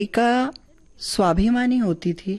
का स्वाभिमानी होती थी,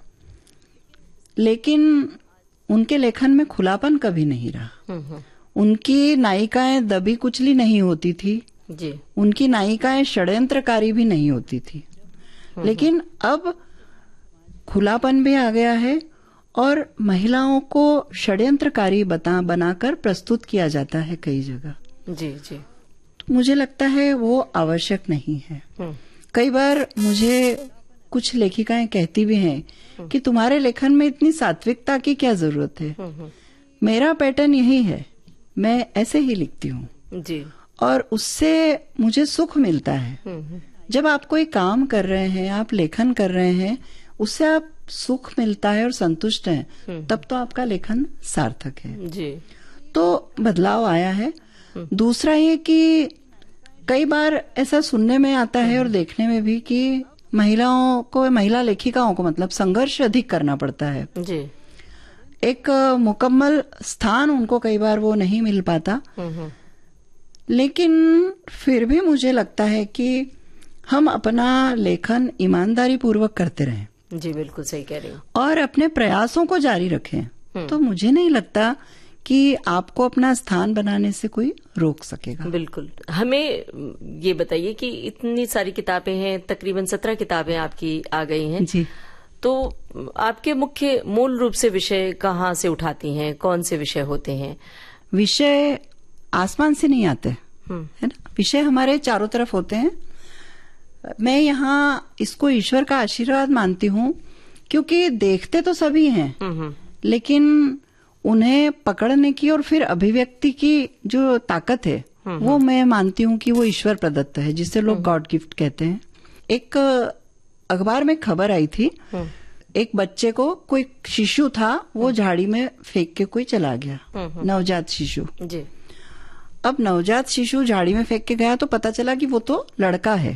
लेकिन उनके लेखन में खुलापन कभी नहीं रहा। उनकी नायिकाएं दबी कुचली नहीं होती थी जी। उनकी नायिकाएं षड्यंत्रकारी भी नहीं होती थी। लेकिन अब खुलापन भी आ गया है और महिलाओं को षड्यंत्रकारी बनाकर प्रस्तुत किया जाता है कई जगह। जी जी। तो मुझे लगता है वो आवश्यक नहीं है। कई बार मुझे कुछ लेखिकाएं कहती भी हैं कि तुम्हारे लेखन में इतनी सात्विकता की क्या जरूरत है। मेरा पैटर्न यही है, मैं ऐसे ही लिखती हूँ जी। और उससे मुझे सुख मिलता है। जब आप कोई काम कर रहे हैं, आप लेखन कर रहे हैं, उससे आप सुख मिलता है और संतुष्ट हैं, तब तो आपका लेखन सार्थक है। जी। तो बदलाव आया है। दूसरा ये कि कई बार ऐसा सुनने में आता है और देखने में भी कि महिला लेखिकाओं को मतलब संघर्ष अधिक करना पड़ता है जी। एक मुकम्मल स्थान उनको कई बार वो नहीं मिल पाता। लेकिन फिर भी मुझे लगता है कि हम अपना लेखन ईमानदारी पूर्वक करते रहें। जी बिल्कुल सही कह रही हूँ। और अपने प्रयासों को जारी रखें। तो मुझे नहीं लगता कि आपको अपना स्थान बनाने से कोई रोक सकेगा। बिल्कुल। हमें ये बताइए कि इतनी सारी किताबें हैं, तकरीबन 17 किताबें आपकी आ गई हैं जी। तो आपके मुख्य मूल रूप से विषय कहाँ से उठाती हैं, कौन से विषय होते हैं? विषय आसमान से नहीं आते है ना, विषय हमारे चारों तरफ होते हैं। मैं यहाँ इसको ईश्वर का आशीर्वाद मानती हूँ क्योंकि देखते तो सभी हैं, लेकिन उन्हें पकड़ने की और फिर अभिव्यक्ति की जो ताकत है वो मैं मानती हूँ कि वो ईश्वर प्रदत्त है, जिसे लोग गॉड गिफ्ट कहते हैं। एक अखबार में खबर आई थी, एक बच्चे को कोई शिशु था, वो झाड़ी में फेंक के कोई चला गया, नवजात शिशु। जी। अब नवजात शिशु झाड़ी में फेंक के गया तो पता चला कि वो तो लड़का है।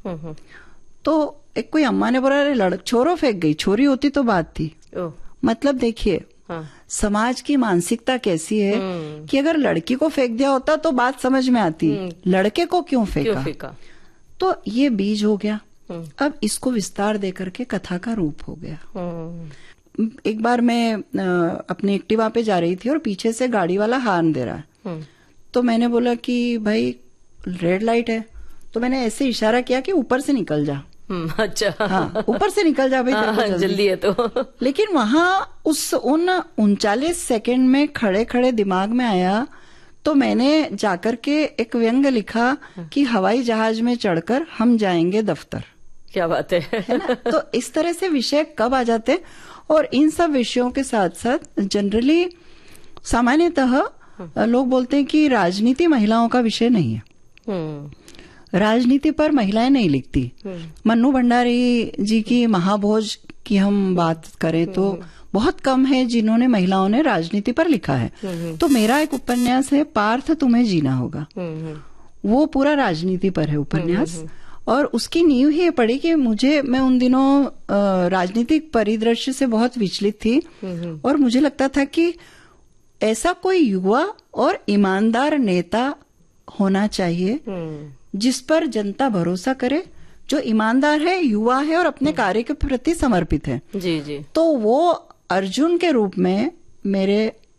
तो एक कोई अम्मा ने बोला छोरो फेंक गई, छोरी होती तो बात थी। मतलब देखिए समाज की मानसिकता कैसी है कि अगर लड़की को फेंक दिया होता तो बात समझ में आती, लड़के को क्यों फेंका। तो ये बीज हो गया। अब इसको विस्तार देकर के कथा का रूप हो गया। एक बार मैं अपनी एक्टिवा पे जा रही थी और पीछे से गाड़ी वाला हॉर्न दे रहा है, तो मैंने बोला कि भाई रेड लाइट है, तो मैंने ऐसे इशारा किया कि ऊपर से निकल जा। अच्छा। हाँ, ऊपर से निकल जा भाई, तेरे को जल्दी है तो। लेकिन वहां उन 39 सेकंड में खड़े खड़े दिमाग में आया, तो मैंने जाकर के एक व्यंग्य लिखा कि हवाई जहाज में चढ़कर हम जाएंगे दफ्तर। क्या बात है ना। तो इस तरह से विषय कब आ जाते, और इन सब विषयों के साथ साथ जनरली सामान्यतः लोग बोलते हैं कि राजनीति महिलाओं का विषय नहीं है। राजनीति पर महिलाएं नहीं लिखती। मन्नू भंडारी जी की महाभोज की हम बात करें तो बहुत कम है जिन्होंने महिलाओं ने राजनीति पर लिखा है। तो मेरा एक उपन्यास है पार्थ तुम्हें जीना होगा, वो पूरा राजनीति पर है उपन्यास। और उसकी नींव ही पड़ी कि मैं उन दिनों राजनीतिक परिदृश्य से बहुत विचलित थी और मुझे लगता था कि ऐसा कोई युवा और ईमानदार नेता होना चाहिए जिस पर जनता भरोसा करे, जो ईमानदार है, युवा है और अपने कार्य के प्रति समर्पित है। जी जी। तो वो अर्जुन के रूप में मेरे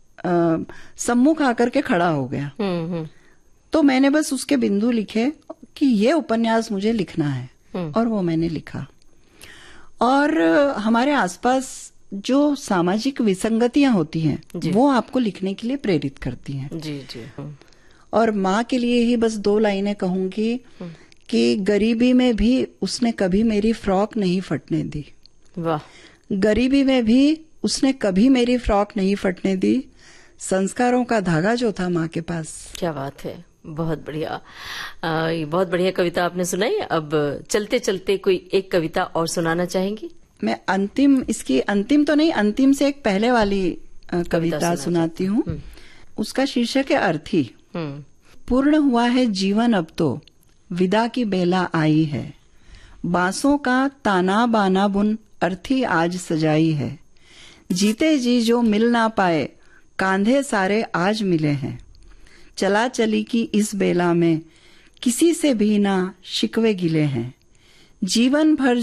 सम्मुख आकर के खड़ा हो गया। तो मैंने बस उसके बिंदु लिखे कि ये उपन्यास मुझे लिखना है और वो मैंने लिखा। और हमारे आसपास जो सामाजिक विसंगतियां होती हैं वो आपको लिखने के लिए प्रेरित करती हैं। जी जी। और माँ के लिए ही बस 2 लाइनें कहूंगी कि गरीबी में भी उसने कभी मेरी फ्रॉक नहीं फटने दी। वाह। गरीबी में भी उसने कभी मेरी फ्रॉक नहीं फटने दी, संस्कारों का धागा जो था माँ के पास। क्या बात है, बहुत बढ़िया। बहुत बढ़िया कविता आपने सुनाई। अब चलते चलते कोई एक कविता और सुनाना चाहेंगी? मैं अंतिम तो नहीं, अंतिम से एक पहले वाली कविता सुनाती हूँ। उसका शीर्षक है अर्थी। पूर्ण हुआ है जीवन अब तो विदा की बेला आई है, बांसों का ताना बाना बुन अर्थी आज सजाई है, जीते जी जो मिल ना पाए कांधे सारे आज मिले हैं, चला चली की इस बेला में किसी से भी ना शिकवे गिले हैं, जीवन भर